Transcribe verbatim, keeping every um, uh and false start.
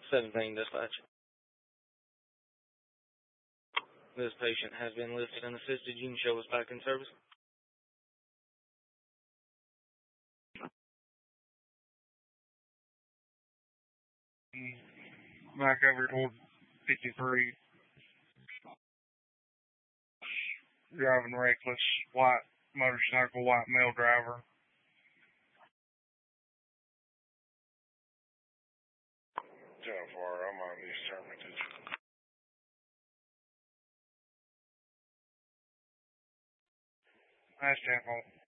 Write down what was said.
seventeen dispatch. This patient has been lifted and assisted. You can show us back in service. Back over toward fifty-three. Driving reckless, white motorcycle, white male driver. ten four, I'm on East Hermitage. Nice ten four.